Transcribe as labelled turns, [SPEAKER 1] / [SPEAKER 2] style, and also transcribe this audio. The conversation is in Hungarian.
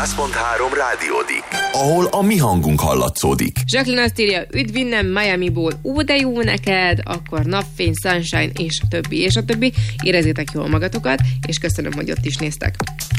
[SPEAKER 1] 100.3 rádiódik, ahol a mi hangunk hallatszódik.
[SPEAKER 2] Jacqueline azt írja, üdv innen Miamiból, ó de jó neked, akkor napfény, sunshine és a többi. Érezzétek jól magatokat, és köszönöm, hogy ott is néztek.